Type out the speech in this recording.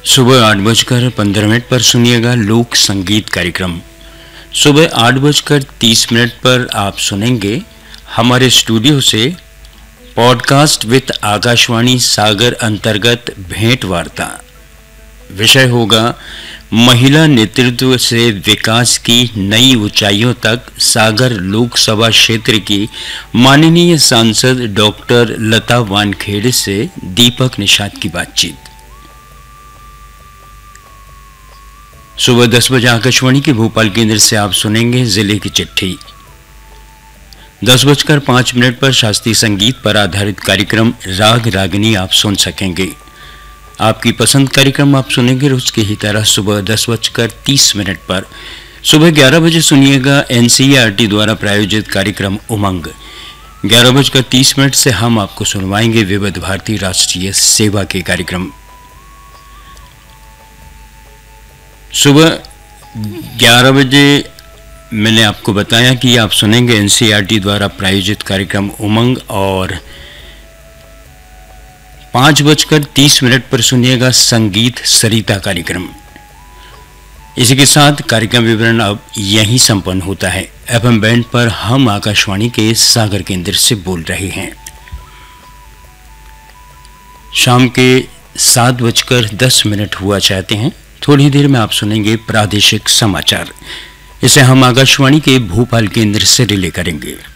सुबह 8:15 पर सुनिएगा लोक संगीत कार्यक्रम। सुबह 8:30 पर आप सुनेंगे हमारे स्टूडियो से पॉडकास्ट विद आकाशवाणी सागर अंतर्गत भेंट वार्ता। विषय होगा महिला नेतृत्व से विकास की नई ऊंचाइयों तक सागर लोकसभा क्षेत्र की माननीय सांसद डॉक्टर लता वानखेड़े से दीपक निषाद की बातचीत। सुबह 10 बजे आकाशवाणी के भोपाल केंद्र से आप सुनेंगे जिले की चिट्ठी। 10:05 पर शास्त्रीय संगीत पर आधारित कार्यक्रम राग रागिनी आप सुन सकेंगे। आपकी पसंद कार्यक्रम आप सुनेंगे रोज की ही तरह सुबह 10:30 पर। सुबह 11 बजे सुनिएगा NCERT द्वारा प्रायोजित कार्यक्रम उमंग। 11:30 से हम आपको सुनवाएंगे विविध भारती राष्ट्रीय सेवा के कार्यक्रम। सुबह 11 बजे मैंने आपको बताया कि आप सुनेंगे NCERT द्वारा प्रायोजित कार्यक्रम उमंग, और 5:30 पर सुनिएगा संगीत सरिता कार्यक्रम। इसी के साथ कार्यक्रम विवरण अब यहीं संपन्न होता है। FM बैंड पर हम आकाशवाणी के सागर केंद्र से बोल रहे हैं। शाम के 7:10 हुआ चाहते हैं। थोड़ी देर में आप सुनेंगे प्रादेशिक समाचार। इसे हम आकाशवाणी के भोपाल केंद्र से रिले करेंगे।